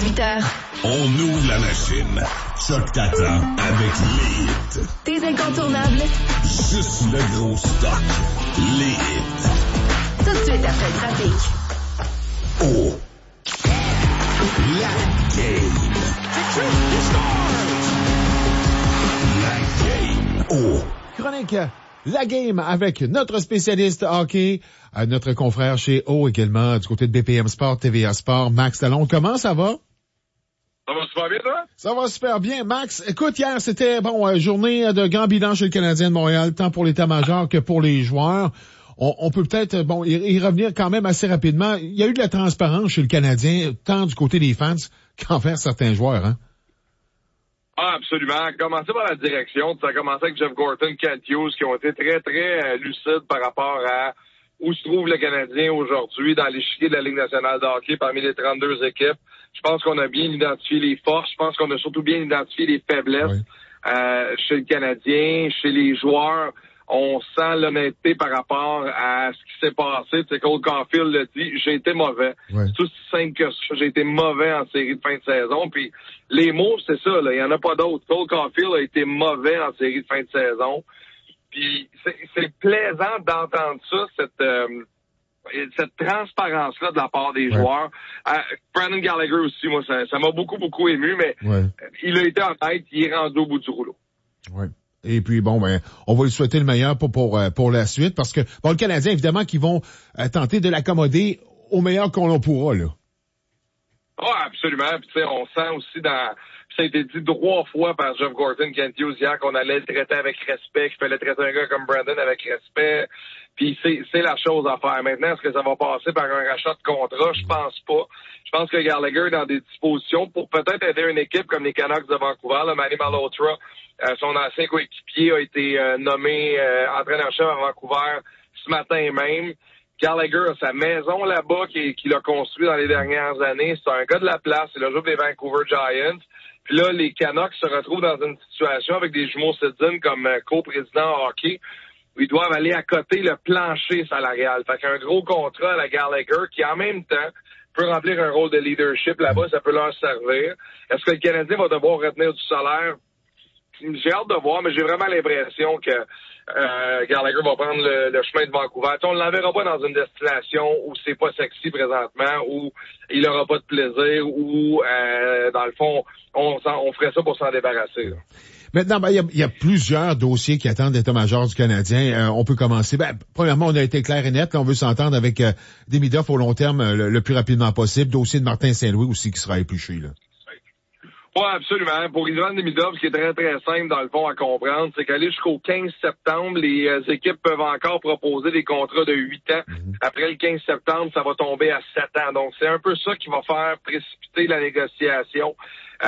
18h. On ouvre la machine. Choc t'attend avec les hits. Tes incontournables. Juste le gros stock. Les hits. Tout de suite après le trafic. Oh. La game. La game. Oh. Chronique La Game avec notre spécialiste hockey, notre confrère chez O également, du côté de BPM Sport, TVA Sport, Max Talon. Comment ça va? Ça va super bien, toi? Ça va super bien, Max. Écoute, hier, c'était, journée de grand bilan chez le Canadien de Montréal, tant pour l'état-major que pour les joueurs. On peut peut-être, y revenir quand même assez rapidement. Il y a eu de la transparence chez le Canadien, tant du côté des fans qu'envers certains joueurs, hein? Ah, absolument. Commencer par la direction. Ça a commencé avec Jeff Gorton, Kent Hughes, qui ont été très, très lucides par rapport à où se trouve le Canadien aujourd'hui dans l'échiquier de la Ligue nationale de hockey parmi les 32 équipes. Je pense qu'on a bien identifié les forces. Je pense qu'on a surtout bien identifié les faiblesses chez le Canadien, chez les joueurs. On sent l'honnêteté par rapport à ce qui s'est passé. Tu sais, Cole Caulfield l'a dit, j'ai été mauvais. Ouais. C'est aussi simple que ça. J'ai été mauvais en série de fin de saison. Puis les mots, c'est ça, là. Il n'y en a pas d'autres. Cole Caulfield a été mauvais en série de fin de saison. Puis c'est plaisant d'entendre ça, cette transparence-là de la part des joueurs. Brandon Gallagher aussi, moi, ça m'a beaucoup, beaucoup ému, mais il a été honnête, il est rendu au bout du rouleau. Ouais. Et puis on va lui souhaiter le meilleur pour la suite, parce que le Canadien, évidemment, qui vont tenter de l'accommoder au meilleur qu'on en pourra, là. Ah, absolument. Puis tu sais, on sent aussi ça a été dit 3 fois par Jeff Gorton, Kent Hughes hier, qu'on allait le traiter avec respect, qu'il fallait traiter un gars comme Brandon avec respect. Puis c'est la chose à faire. Maintenant, est-ce que ça va passer par un rachat de contrat? Je pense pas. Je pense que Gallagher est dans des dispositions pour peut-être aider une équipe comme les Canucks de Vancouver. Là, Manny Malhotra, son ancien coéquipier, a été nommé entraîneur-chef à Vancouver ce matin même. Gallagher a sa maison là-bas qu'il a construit dans les dernières années. C'est un gars de la place. Il a joué pour les Vancouver Giants. Puis là, les Canucks se retrouvent dans une situation avec des jumeaux Sedin comme co-président hockey où ils doivent aller à côté le plancher salarial. Fait qu'un gros contrat à la Gallagher qui, en même temps, peut remplir un rôle de leadership là-bas, ça peut leur servir. Est-ce que le Canadien va devoir retenir du salaire? J'ai hâte de voir, mais j'ai vraiment l'impression que Gallagher va prendre le chemin de Vancouver. On ne l'enverra pas dans une destination où c'est pas sexy présentement, où il n'aura pas de plaisir, où, dans le fond, on ferait ça pour s'en débarrasser. Là. Maintenant, il y a plusieurs dossiers qui attendent l'état-major du Canadien. On peut commencer. Premièrement, on a été clair et net. Là, on veut s'entendre avec Demidov au long terme le plus rapidement possible. Dossier de Martin Saint-Louis aussi qui sera épluché, là. Oui, absolument. Pour Ivan Demidov, ce qui est très, très simple, dans le fond, à comprendre, c'est qu'aller jusqu'au 15 septembre, les équipes peuvent encore proposer des contrats de 8 ans. Après le 15 septembre, ça va tomber à 7 ans. Donc, c'est un peu ça qui va faire précipiter la négociation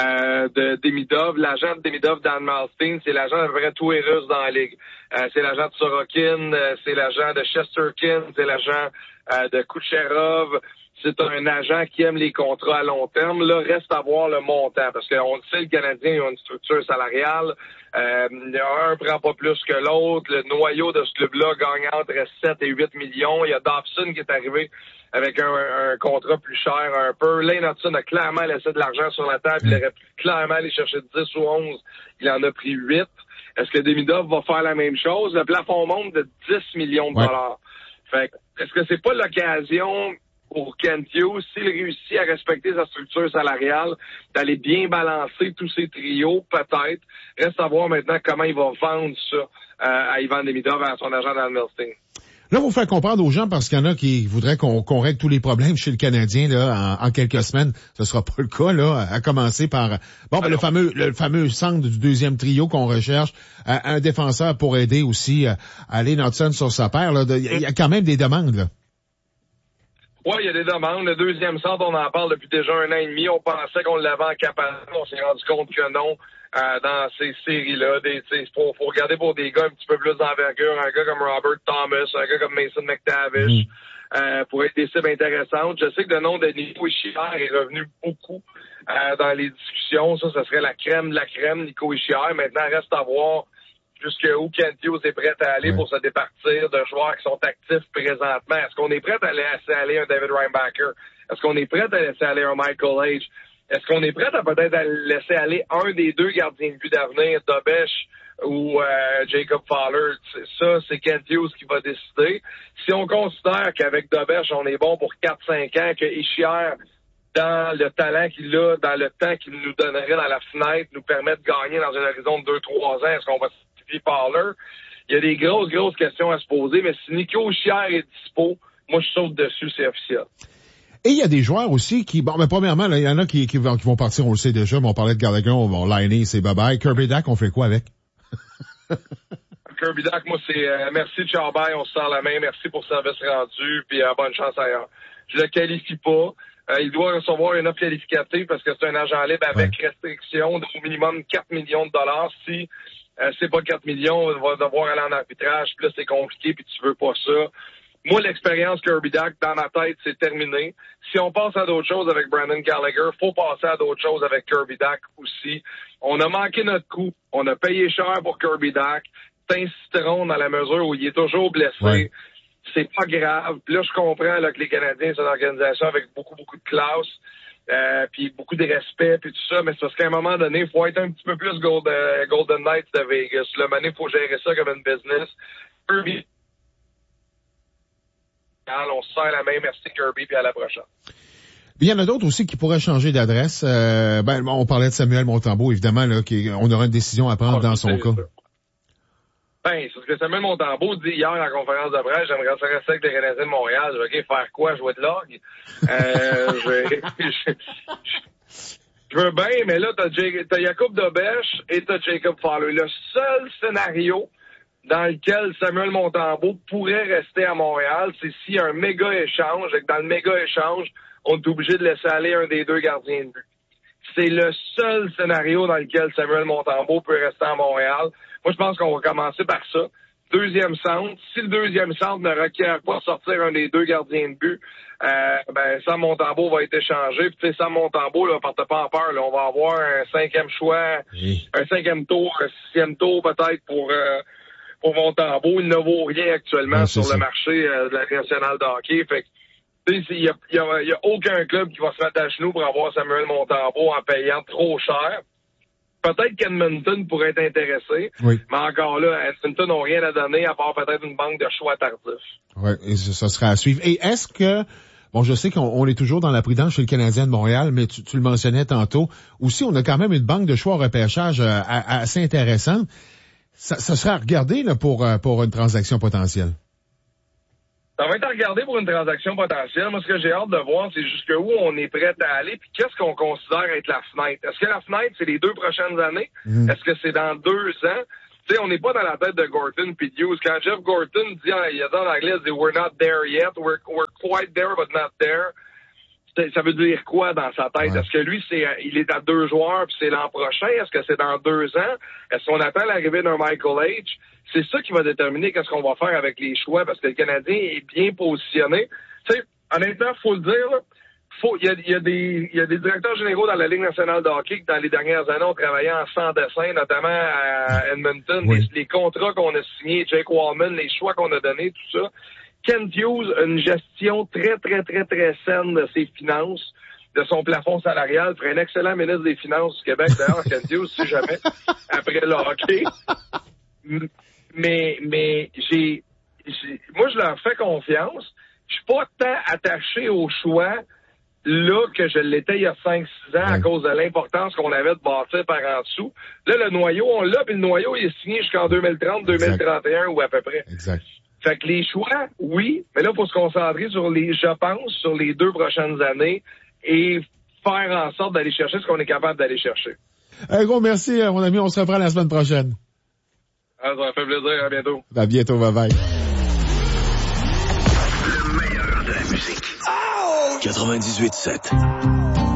de Demidov. L'agent de Demidov, Dan Malstein, c'est l'agent de vrai tout et russe dans la Ligue. C'est l'agent de Sorokin, c'est l'agent de Shesterkin, c'est l'agent de Kucherov. C'est un agent qui aime les contrats à long terme. Là, reste à voir le montant, parce qu'on le sait, le Canadien a une structure salariale. Un prend pas plus que l'autre. Le noyau de ce club-là gagne entre 7 et 8 millions. Il y a Dobson qui est arrivé avec un contrat plus cher un peu. Lane Hudson a clairement laissé de l'argent sur la table. Il aurait pu clairement aller chercher 10 ou 11. Il en a pris 8. Est-ce que Demidov va faire la même chose? Le plafond monte de 10 millions de dollars. Fait est-ce que c'est pas l'occasion pour Kent Hughes, s'il réussit à respecter sa structure salariale, d'aller bien balancer tous ses trios, peut-être. Reste à voir maintenant comment il va vendre ça à Ivan Demidov, à son agent Dan Milstein. Là, vous faire comprendre aux gens, parce qu'il y en a qui voudraient qu'on règle tous les problèmes chez le Canadien là en quelques semaines. Ce sera pas le cas, là, à commencer par le fameux centre du deuxième trio qu'on recherche, un défenseur pour aider aussi à Lane Hudson sur sa paire. Il y a quand même des demandes, là. Oui, il y a des demandes. Le deuxième centre, on en parle depuis déjà 1 an et demi. On pensait qu'on l'avait en capacité. On s'est rendu compte que non. Dans ces séries-là, faut regarder pour des gars un petit peu plus d'envergure. Un gars comme Robert Thomas, un gars comme Mason McTavish, pour être des cibles intéressantes. Je sais que le nom de Nico Hischier est revenu beaucoup dans les discussions. Ça serait la crème de la crème, Nico Hischier. Maintenant, reste à voir jusqu'où Kent Hughes est prêt à aller pour se départir de joueurs qui sont actifs présentement. Est-ce qu'on est prêt à laisser aller un David Reinbacher? Est-ce qu'on est prêt à laisser aller un Michael H? Est-ce qu'on est prêt à peut-être à laisser aller un des deux gardiens de but d'avenir, Dobesch ou Jacob Fowler? Ça, c'est Kent Hughes qui va décider. Si on considère qu'avec Dobesch, on est bon pour 4-5 ans, que Hischier, dans le talent qu'il a, dans le temps qu'il nous donnerait dans la fenêtre, nous permet de gagner dans un horizon de 2-3 ans, est-ce qu'on va sacrifier Fowler? Il y a des grosses questions à se poser, mais si Nico Hischier est dispo, moi, je saute dessus, c'est officiel. Et il y a des joueurs aussi qui, bon, mais premièrement, là, il y en a qui vont partir, on le sait déjà, mais on parlait de Gallagher, on va liner, c'est bye-bye. Kirby Dach, on fait quoi avec? Kirby Dach, moi, c'est merci, ciao, bye, on se serre la main, merci pour le service rendu, puis bonne chance ailleurs. Je le qualifie pas. Il doit recevoir une offre qualificative parce que c'est un agent libre avec restriction au minimum 4 millions de dollars. Si c'est pas 4 millions, il va devoir aller en arbitrage, puis là, c'est compliqué, puis tu veux pas ça. Moi, l'expérience Kirby Dach, dans ma tête, c'est terminé. Si on passe à d'autres choses avec Brendan Gallagher, faut passer à d'autres choses avec Kirby Dach aussi. On a manqué notre coup. On a payé cher pour Kirby Dach. C'est un citron dans la mesure où il est toujours blessé. Ouais. C'est pas grave. Puis là, je comprends là, que les Canadiens, c'est une organisation avec beaucoup de classe, puis beaucoup de respect, puis tout ça. Mais c'est parce qu'à un moment donné, il faut être un petit peu plus Golden Knights de Vegas. Le moment donné, il faut gérer ça comme une business. Kirby, on se serre la main, merci Kirby, puis à la prochaine. Il y en a d'autres aussi qui pourraient changer d'adresse. On parlait de Samuel Montembeault, évidemment, là, on aura une décision à prendre dans son cas. Ben, c'est ce que Samuel Montembeault dit hier en conférence de presse. J'aimerais ça rester avec les Canadiens de Montréal. Je vais faire quoi? Jouer de l'orgue? Je veux bien, mais là, t'as Jacob Dobesch et t'as Jacob Fowler. Le seul scénario dans lequel Samuel Montembeault pourrait rester à Montréal, c'est s'il y a un méga échange, et que dans le méga échange, on est obligé de laisser aller un des deux gardiens de but. C'est le seul scénario dans lequel Samuel Montembeault peut rester à Montréal. Moi, je pense qu'on va commencer par ça. Deuxième centre. Si le deuxième centre ne requiert pas de sortir un des deux gardiens de but, Sam Montembeault va être échangé. Puis, tu sais, Sam Montembeault, là, porte pas en peur, là, on va avoir un 5e choix, un 5e tour, un 6e tour peut-être pour Montembeault. Il ne vaut rien actuellement sur le marché de la nationale de hockey. Fait que, il y a aucun club qui va se mettre à genoux pour avoir Samuel Montembeault en payant trop cher. Peut-être qu'Edmonton pourrait être intéressé, mais encore là, Edmonton n'ont rien à donner à part peut-être une banque de choix tardifs. Oui, et ça sera à suivre. Et est-ce que, bon, je sais qu'on est toujours dans la prudence chez le Canadien de Montréal, mais tu le mentionnais tantôt, aussi on a quand même une banque de choix au repêchage assez intéressante. Ça serait à regarder là, pour une transaction potentielle. Ça va être regardé pour une transaction potentielle. Moi, ce que j'ai hâte de voir, c'est jusqu'où on est prêt à aller, puis qu'est-ce qu'on considère être la fenêtre. Est-ce que la fenêtre, c'est les 2 prochaines années? Est-ce que c'est dans 2 ans? Tu sais, on n'est pas dans la tête de Gorton puis de Hughes. Quand Jeff Gorton il a dit en anglais, il dit « We're not there yet. We're quite there, but not there ». Ça veut dire quoi dans sa tête? Ouais. Est-ce que lui, il est à 2 joueurs puis c'est l'an prochain? Est-ce que c'est dans 2 ans? Est-ce qu'on attend l'arrivée d'un Michael H? C'est ça qui va déterminer qu'est-ce qu'on va faire avec les choix parce que le Canadien est bien positionné. Tu sais, honnêtement, faut le dire, là, il y a des directeurs généraux dans la Ligue nationale de hockey qui, dans les dernières années, ont travaillé en sans dessin, notamment à Edmonton. Les contrats qu'on a signés, Jake Wallman, les choix qu'on a donnés, tout ça. Kent Hughes a une gestion très saine de ses finances, de son plafond salarial. Ferait un excellent ministre des Finances du Québec, d'ailleurs, Kent Hughes, si jamais, après le hockey. Mais moi, je leur fais confiance. Je suis pas tant attaché au choix là que je l'étais il y a 5-6 ans à cause de l'importance qu'on avait de bâtir par en dessous. Là, le noyau, on l'a, puis le noyau, il est signé jusqu'en 2030, 2031 ou à peu près. Exact. Fait que les choix, oui, mais là, il faut se concentrer sur sur les 2 prochaines années et faire en sorte d'aller chercher ce qu'on est capable d'aller chercher. Un gros merci, mon ami. On se reprend la semaine prochaine. Ça m'a fait plaisir. À bientôt. À bientôt. Bye-bye. Le meilleur de la musique. 98.7.